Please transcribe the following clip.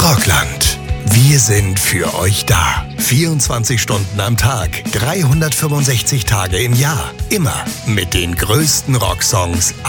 Rockland. Wir sind für euch da. 24 Stunden am Tag, 365 Tage im Jahr. Immer mit den größten Rocksongs